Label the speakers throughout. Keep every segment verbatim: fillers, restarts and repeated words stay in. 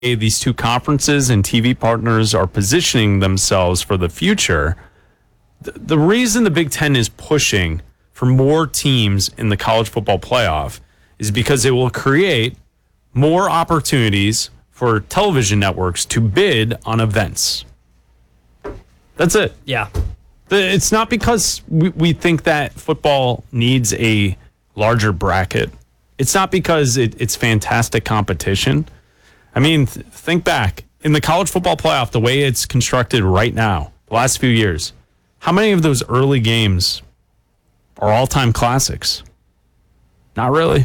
Speaker 1: these two conferences and T V partners are positioning themselves for the future, the, the reason the Big Ten is pushing for more teams in the college football playoff is because it will create more opportunities for television networks to bid on events. That's it.
Speaker 2: Yeah.
Speaker 1: It's not because we, we think that football needs a larger bracket. It's not because it, it's fantastic competition. I mean, th- think back. In the college football playoff, the way it's constructed right now, the last few years, how many of those early games are all-time classics? Not really.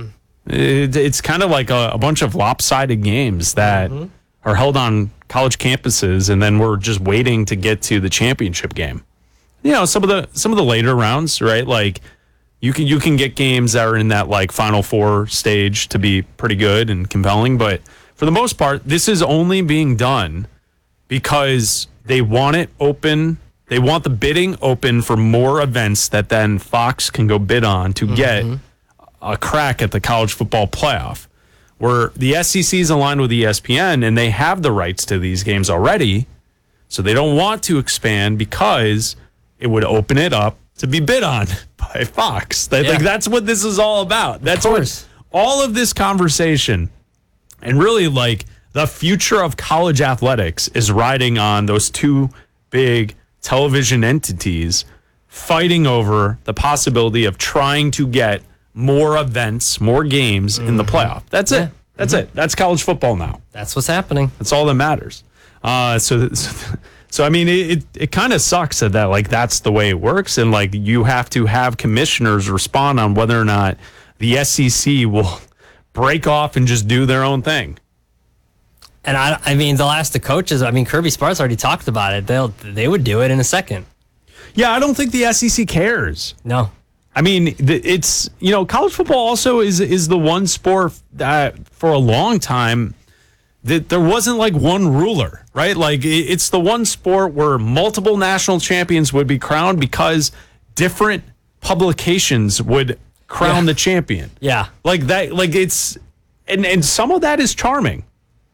Speaker 1: It, it's kind of like a, a bunch of lopsided games that mm-hmm. are held on college campuses, and then we're just waiting to get to the championship game. You know, some of the some of the later rounds, right? Like you can you can get games that are in that like Final Four stage to be pretty good and compelling, but for the most part, this is only being done because they want it open. They want the bidding open for more events that then Fox can go bid on to mm-hmm. get a crack at the college football playoff, where the S E C is aligned with E S P N and they have the rights to these games already. So they don't want to expand because it would open it up to be bid on by Fox. They, yeah. Like that's what this is all about. That's what all of this conversation and really like the future of college athletics is riding on those two big television entities fighting over the possibility of trying to get more events, more games mm-hmm. in the playoff. That's yeah. it. That's mm-hmm. it. That's college football now.
Speaker 2: That's what's happening.
Speaker 1: That's all that matters. Uh, so, so, so I mean, it it, it kind of sucks that, that like that's the way it works, and like you have to have commissioners respond on whether or not the S E C will break off and just do their own thing.
Speaker 2: And I, I mean, they'll ask the coaches. I mean, Kirby Smart's already talked about it. They'll they would do it in a second.
Speaker 1: Yeah, I don't think the S E C cares.
Speaker 2: No.
Speaker 1: I mean, it's, you know, college football also is is the one sport that for a long time that there wasn't like one ruler, right? Like it's the one sport where multiple national champions would be crowned because different publications would crown yeah. the champion.
Speaker 2: Yeah.
Speaker 1: Like that, like it's, and, and some of that is charming.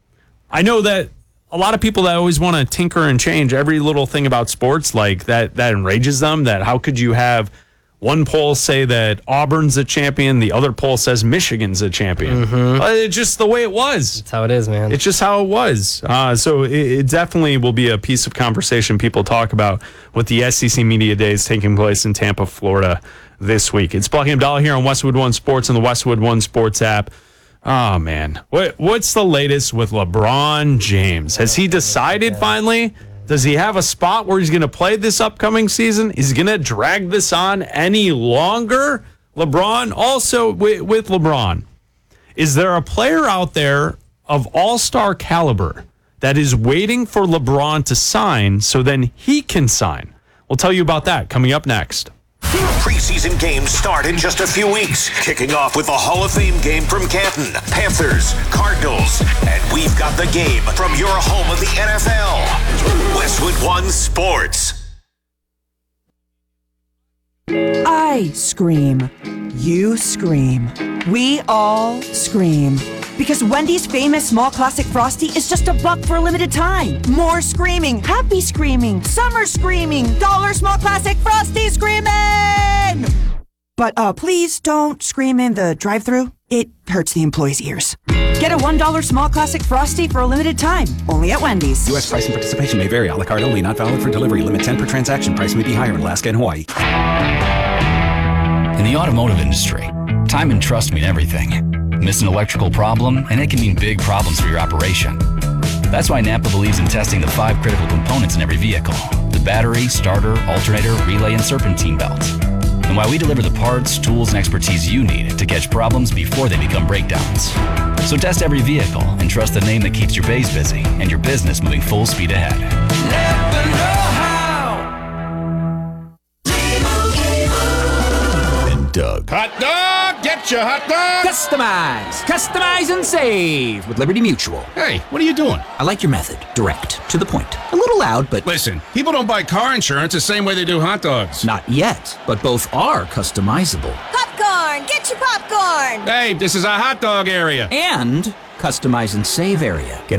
Speaker 1: I know that a lot of people that always want to tinker and change every little thing about sports, like that, that enrages them, that how could you have one poll say that Auburn's a champion, the other poll says Michigan's a champion. Mm-hmm. Uh, it's just the way it was.
Speaker 2: That's how it is, man.
Speaker 1: It's just how it was. Uh, so it, it definitely will be a piece of conversation people talk about with the S E C Media Days taking place in Tampa, Florida this week. It's Plugging Abdallah here on Westwood One Sports and the Westwood One Sports app. Oh, man. What What's the latest with LeBron James? Has he decided finally? Does he have a spot where he's going to play this upcoming season? Is he going to drag this on any longer? LeBron, also with, with LeBron, is there a player out there of all-star caliber that is waiting for LeBron to sign so then he can sign? We'll tell you about that coming up next.
Speaker 3: Preseason games start in just a few weeks, kicking off with the Hall of Fame game from Canton, Panthers, Cardinals, and we've got the game from your home of the N F L, Westwood One Sports.
Speaker 4: I scream. You scream. We all scream. Because Wendy's famous small classic Frosty is just a buck for a limited time. More screaming, happy screaming, summer screaming, dollar small classic Frosty screaming! But uh, please don't scream in the drive-thru. It hurts the employees' ears. Get a one dollar small classic Frosty for a limited time, only at Wendy's.
Speaker 5: U S price and participation may vary. A la carte only, not valid for delivery. Limit ten per transaction. Price may be higher in Alaska and Hawaii.
Speaker 6: In the automotive industry, time and trust mean everything. Miss an electrical problem, and it can mean big problems for your operation. That's why Napa believes in testing the five critical components in every vehicle: the battery, starter, alternator, relay, and serpentine belt. And why we deliver the parts, tools, and expertise you need to catch problems before they become breakdowns. So test every vehicle and trust the name that keeps your bays busy and your business moving full speed ahead. Never know
Speaker 7: how. And Doug.
Speaker 8: Hot dog! Get your hot dog!
Speaker 7: Customize! Customize and save with Liberty Mutual.
Speaker 8: Hey, what are you doing?
Speaker 7: I like your method. Direct. To the point. A little loud, but...
Speaker 8: Listen, people don't buy car insurance the same way they do hot dogs.
Speaker 7: Not yet, but both are customizable.
Speaker 9: Popcorn! Get your popcorn!
Speaker 8: Hey, this is a hot dog area.
Speaker 7: And customize and save area. Get